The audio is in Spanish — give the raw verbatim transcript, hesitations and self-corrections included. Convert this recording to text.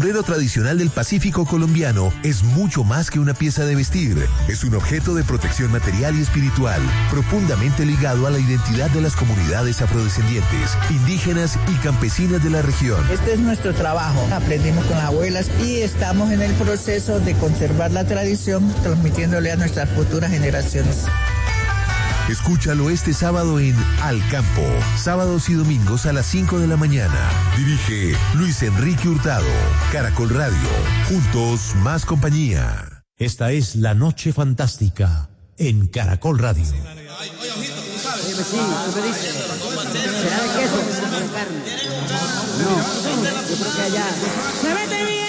sombrero tradicional del Pacífico colombiano es mucho más que una pieza de vestir. Es un objeto de protección material y espiritual, profundamente ligado a la identidad de las comunidades afrodescendientes, indígenas y campesinas de la región. Este es nuestro trabajo. Aprendimos con las abuelas y estamos en el proceso de conservar la tradición, transmitiéndole a nuestras futuras generaciones. Escúchalo este sábado en Al Campo, sábados y domingos a las cinco de la mañana. Dirige Luis Enrique Hurtado. Caracol Radio, juntos más compañía. Esta es La Noche Fantástica en Caracol Radio. Sí, ¿tú qué dices? ¿Será de queso o de carne? No, yo creo que allá. ¡Se mete bien!